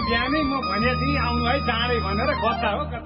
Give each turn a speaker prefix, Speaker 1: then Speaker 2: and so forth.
Speaker 1: बिहानै म भनेको थिएँ आउनु है चाँडै भनेर कता हो